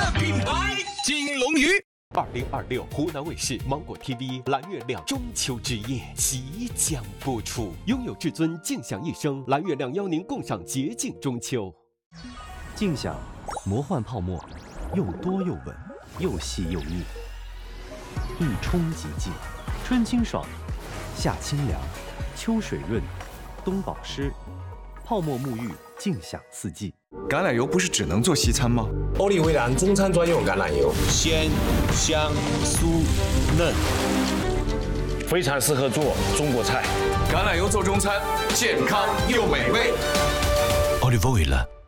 品牌，金龙鱼。 2026湖南卫视芒果 TV 蓝月亮中秋之夜即将播出，拥有至尊静享一生，蓝月亮邀您共赏洁净中秋。 静享魔幻泡沫，又多又稳，又细又腻，一冲即净，春清爽，夏清凉，秋水润，冬保湿，泡沫沐浴，静享四季。 橄榄油不是只能做西餐吗？ 欧丽威兰中餐专用橄榄油， 鲜、香、酥、嫩， 非常适合做中国菜。 橄榄油做中餐，健康又美味。 Olive Oil。